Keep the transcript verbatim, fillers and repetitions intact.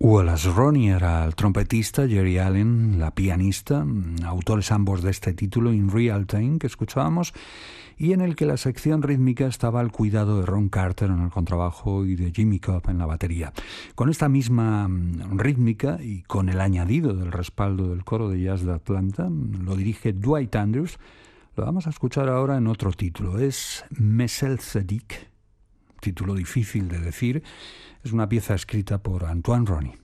Wallace Roney era el trompetista, Jerry Allen, la pianista, autores ambos de este título, In Real Time, que escuchábamos, y en el que la sección rítmica estaba al cuidado de Ron Carter en el contrabajo y de Jimmy Cobb en la batería. Con esta misma rítmica y con el añadido del respaldo del coro de jazz de Atlanta, lo dirige Dwight Andrews. Lo vamos a escuchar ahora en otro título, es Mesel Tzadik, título difícil de decir. Es una pieza escrita por Antoine Roney.